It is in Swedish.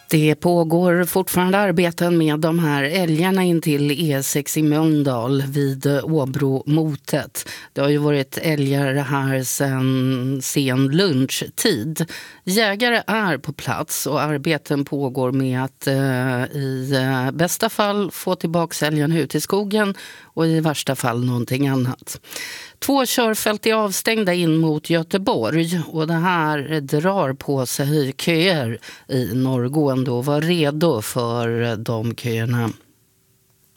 Det pågår fortfarande arbeten med de här älgarna in till E6 i Mölndal vid Åbromotet. Det har ju varit älgar här sedan sen lunchtid. Jägare är på plats och arbeten pågår med att i bästa fall få tillbaka älgen ut i skogen och i värsta fall någonting annat. 2 körfält är avstängda in mot Göteborg och det här drar på sig köer i norrgående och var redo för de köerna.